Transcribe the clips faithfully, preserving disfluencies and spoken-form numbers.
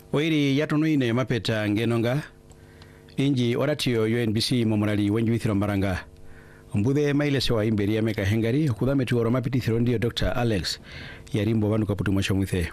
Oiri yatonoine mapeta ngenonga inji oratio yo N B C momorali wenjuithiro maranga mbudhe maile sewa imberi ya meka hengari kudhame tuoro mapiti thirondio Doctor Alex yarimbo vanu kaputu mwasho mwithe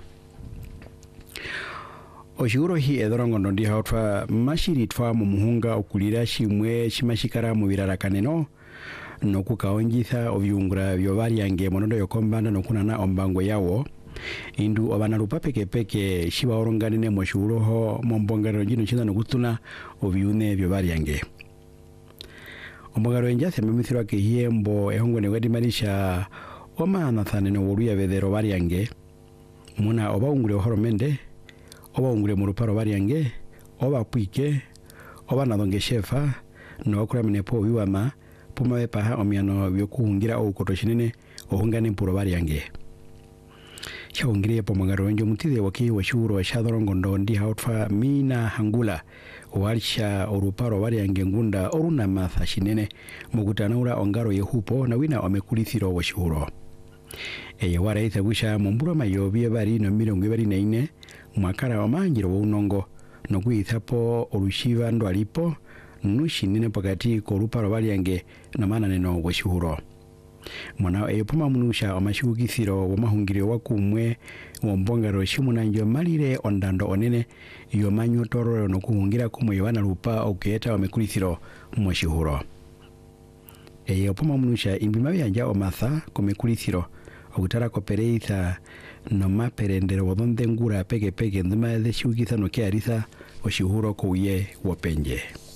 oshiguro hi edhorongo ndondi hautwa mashiri twa mumuhunga okulira shimwe shimashikara mubirara kaneno nokukaonjitha ovyungura vyovariange monondo yokombanda nokunana ombango yawo indu obanarupa peke peke shiba oronganine moshuroho mombongaro njino chinda nokutuna ovyune vyovariange ombongaro enjathe memithirwa ke hiembo ehongone wedi marisha oma nathaneno woruya vedero variange muna oba ungure horomende oba ungure muruparo variange oba puike oba nadonge shefa no okuramine po wiwama pumawe paha omiano vyokuhungira okotoshinene ohungane mpuro variange chaungire po mongaro njo mutide waki washuro washadhorongo ndondi hautfa mina hangula warisha oruparo variange ngunda oruna matha shinene mugutanaura ongaro yehupo na wina omekulithiro washuro eye waraitha gusha mumburo mayobi bari no mirongo ibari na ine mwakara wa manjiro wa unongo no kuithapo orushiva ndo alipo nushinene pakati ko ruparo variange na mana neno washuro mwana epuma munusha omashugithiro wa mahungiro wakumwe wombongaro shimunanjo malire ondando onene yomanyo tororo no kuhungira kumwe yowana rupa oketa omekulithiro mwashihuro eye opuma munusha imbima byanja omatha komekulithiro okutara kopereitha no maperendero wodonde ngura peke peke nduma de shugitha no kiaritha oshihuro kuye wopenje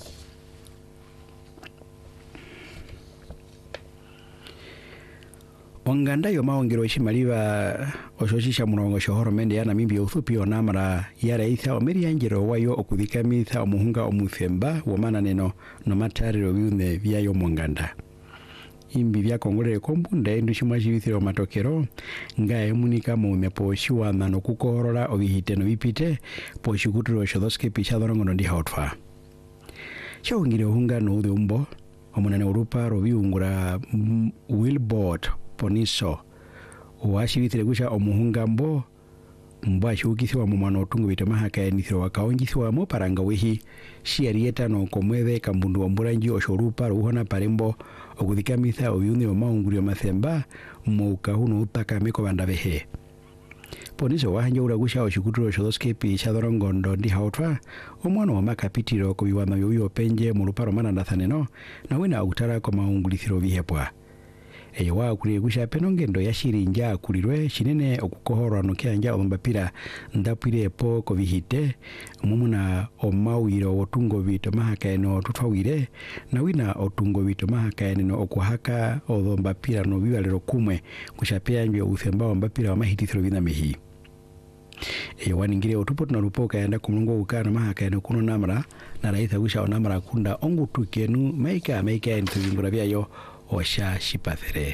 onganda yo maongero shimaliva ososhisha murongo shohoro mende yana mimbi uthupi onamara yaraitha omeri anjero wayo okudhikamitha omuhunga omuthemba womana neno no matariro byune byayo monganda imbi byakongolere kombunda endushimwa shibithiro matokero ngae munika mume po shiwana no kukorora obihite no bipite po shikutiro shodoske pichadhorongo ndi hautfa chaungire ohunga no udumbo omunane urupa robiungura Wilbord poniso washibitire gusha omuhunga mbo mbwa shukithiwa mu mwana otungu bitama kaenithiro wakaonjithiwa mo paranga wehi shiarieta no komweve kambundu omburanji oshorupa ruhona parembo okudhikamitha oyune omaungurio mathemba mu kahuno utaka meko bandabehe poniso wahanja uragusha oshikuturo shodoske pi chadhorongo ndi hautwa omwana wa makapitiro kubiwana byo penje mu ruparo mana nathaneno na wena utara ko maungulithiro bihepwa ewa akuriye gusha penongendo yashirinja akulirwe shinene okukohorwa no kyanja ombapira ndapwire po ko bihite mumuna omawiro otungo bito mahakaeno tutwawire na wina otungo bito mahakaeno okuhaka odombapira no bibalero kumwe kushapea nje uthemba ombapira wa mahitithiro bina mehi ewa ningire otupo tunarupoka yanda kumulungo ukana mahakaeno kuno namara na raitha gusha onamara kunda ongutukenu maika maika entubingura byayo osha shipathere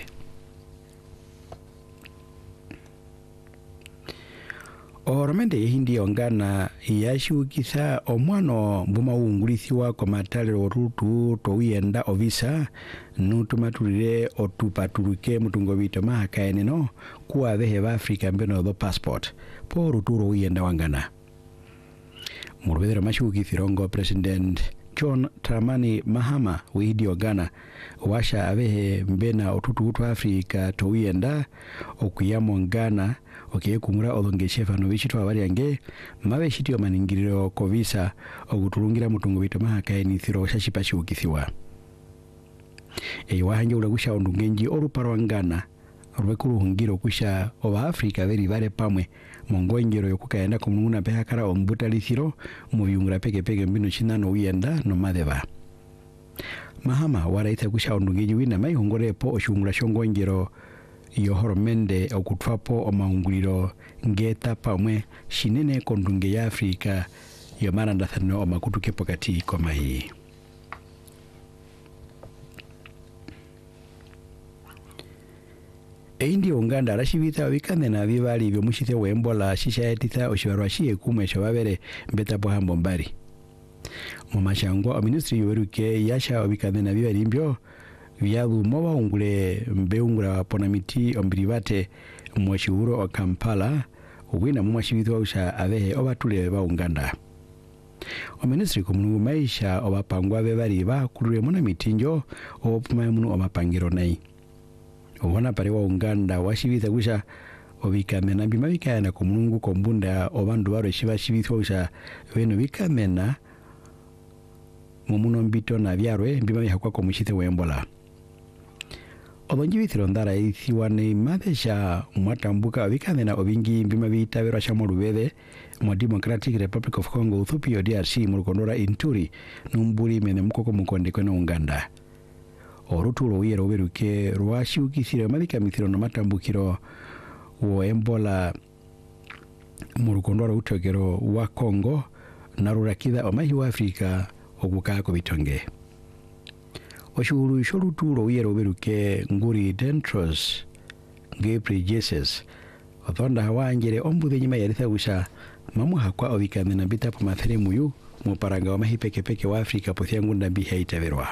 oromende hindi ongana yashukitha omwano mbuma ungulithiwa kwa matalero rutu toyenda ovisa nutumatulire otupatuluke mutungo bito mahakaeneno kuwa behe ba Africa mbeno do passport po ruturo uyenda wangana murubedero mashukithirongo president John Dramani Mahama wihidi ogana washa abehe mbena otutu utu Afrika touyenda okuyamo ngana okiyekumura odongeshefa no bichitu abariange mabe shitio maningiriro kovisa okutulungira mutungo bito mahakaeni thiro shashipashi ukithiwa eyi wahanje ulagusha ondungenji oruparo ngana rwekuru hungiro kusha oba Afrika veri vare pamwe mongonjero yokukaenda kumuna pehakara ombutalithiro mu byungura peke peke mbino chinano uyenda no madeba Mahama waraitha kusha ondungeji wina mai hongorepo oshungura shongonjero yohoromende okutwapo omaunguliro ngeta pamwe shinene kondunge ya Afrika yomara ndathano omakutuke pokati komahi eindi onganda rashibita wikane na bibali byo mushite wembola shisha etitha oshibarwa shiye kumwe shababere mbeta po hambombari mu mashangwa o ministry yoruke yasha wikane na bibali mbyo byadu moba ungule mbeungura ponamiti ombiribate mu shihuro o Kampala ukwina mumashibithwa usha avehe obatule ba Uganda. O ministry komunungu maisha obapangwa bebali bakulure muna mitinjo opuma munu omapangiro nei. Obona pare wa Uganda washibitha kusha obikamena bimabikana komunungu kombunda obandu baro shiba shibithwa usha beno bikamena mumuno mbito na byarwe bimabihakwa komushite wembola. Obonjibithiro ndara ithiwane madesha mwatambuka bikamena obingi bimabitabirwa shamo rubebe mu Democratic Republic of Congo Ethiopia D R C mu Rukondora Inturi numburi mene mukoko mukonde kwena Uganda. Orutulo uyero beruke rwashukisire mabika na matambukiro wo Embola mu Rukondora utogero wa Congo na rurakida omahi wa Afrika ogukako bitonge. Oshuru shorutulo uyero beruke nguri Dentros Gabriel Jesus othonda hawangere ombude nyima yaritha gusha mamu hakwa obikamena bitapo mathere muyu mu paranga wa mahi peke peke wa Afrika pothiangu ndambi haitaverwa.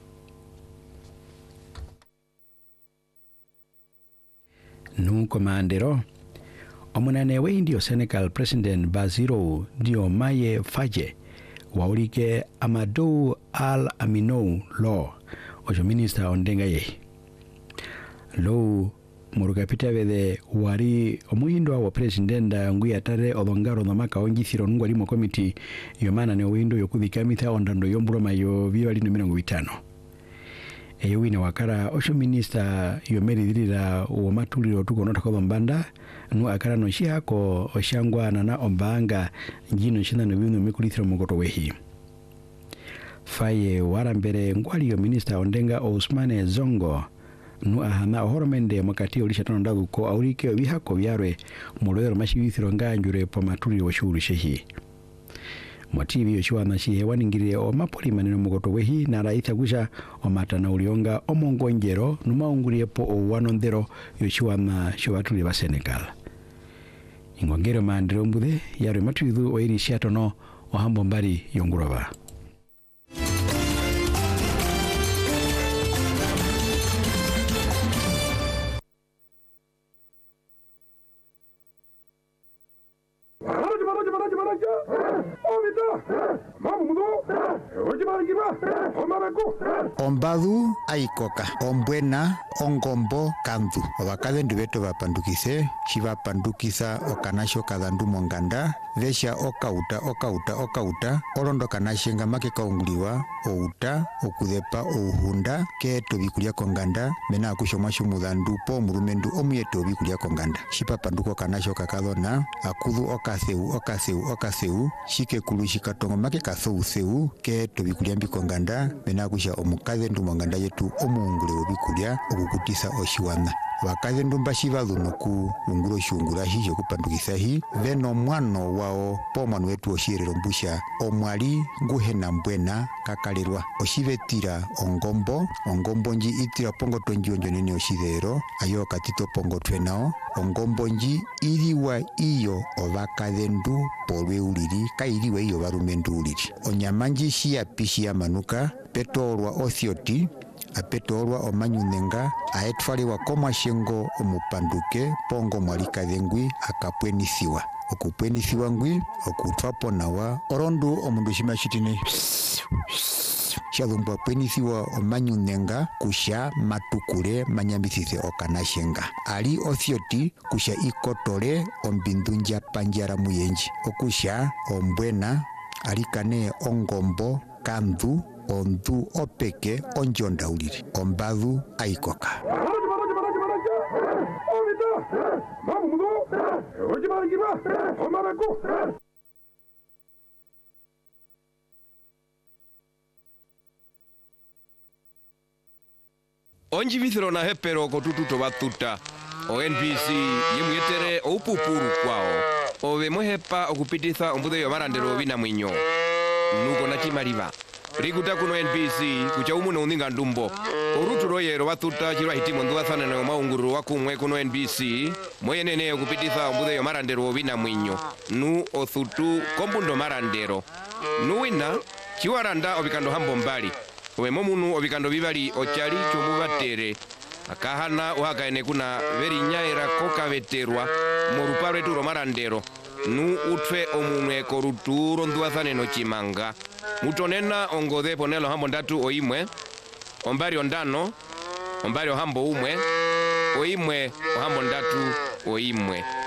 Nuko maandero omunane we indio Senegal President Bassirou Diomaye Faye waulike Amadou Al Aminou Lo ojo minister ondenga ye Lo murugapita bede wari omuhindo wa president nguya tare odongaro no maka onjithiro ngwali mo committee yomana ne windo yokubikamitha ondando yomburo mayo bibali no mirongo bitano. Eyo wine wakara osho minister yomeririra o matuliro tukonota ko bambanda nu akara no shihako oshangwa na ombanga njino shina no bino mikulithiro mugoto wehi. Faye warambere ngwali yo minister ondenga Ousmane Zongo nu ahana horomende makati olishatano ndagu ko aurike obihako byarwe mulwero mashibithiro nganjure po matuliro oshuru shehi. Motivi yoshuana shihe waningire o mapoli maneno mugoto wehi na raitha gusha o matana ulionga o mongonjero numaungurie po o wanondero yoshuana shobatuli ba Senegal. Ingongero maandiro mbude yaro matuidu o iri shiatono o hambo mbari yonguroba. Ombadu aikoka ombwena ongombo kandu obakade ndubeto bapandukise shiba pandukisa okanasho kadandu monganda vesha okauta okauta okauta orondo kanashenga make kaunguliwa outa okudepa ouhunda ke tobikulia konganda mena akushoma shumudandu po murumendu omuyeto bikulia konganda shipa panduko kanasho kakadona akudu okaseu okaseu okaseu shike kulu shikatongo make kasou seu ke tobikulia mbikonganda mena akusha omukaze ndu monganda yetu omuungule obikulia okukutisa oshiwana wakaze ndumba shivalunuku unguro shungura hijo kupandukisa hi veno mwano wao pomanu wetu oshirero mbusha omwali nguhena mbwena kakalirwa oshivetira ongombo ongombo nji itira pongo tonji onjo nene oshidero ayo katito pongo twenao ongombo nji iriwa iyo ovakaze ndu polwe uliri kairiwa iyo varumendu uliri onyamanji shia pishi ya manuka petolwa othioti apetorwa omanyunenga aetwaliwa komashengo omupanduke pongo mwalikadhengwi akapwenisiwa okupwenisiwa ngwi okutwapo nawa orondu omundu shima shitine shalumba pwenisiwa omanyunenga kusha matukule manyambisise okanashenga ali othioti kusha ikotole ombindunja panjara muyenji okusha ombwena alikane ongombo kandu ondu opeke onjonda uliri ombadu aikoka onji vithiro na hepero kotututo batuta o N B C yemwetere opupuru kwao ove mohepa okupititha ombude yo marandero bina mwinyo nuko na chimaliva rikuta kuno N B C kucha umuno uninga ndumbo oruturo yero batuta chirwa hitimo nduwathana na maunguru wakumwe kuno N B C moyenene okupititha ombude yo marandero bina mwinyo nu othutu kombundo marandero nuwina chiwaranda obikando hambo mbali wemo munu obikando bibali ochali chomubatere akahana uhakaene kuna veri nyaira kokaveterwa moruparo etu romarandero nu utfe omunwe koruturo nduathaneno chimanga mutonena ongodhe ponelo hambo ndatu oimwe ombari ondano ombari ohambo umwe oimwe ohambo ndatu oimwe